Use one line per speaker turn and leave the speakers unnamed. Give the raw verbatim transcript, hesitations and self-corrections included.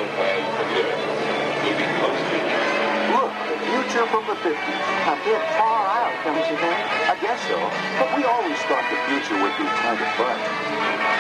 long time forgiven. We'll be close to each other.
Look, the future from the fifties. A bit far out, don't you think? I guess so. But we always thought the future would be kind of bright.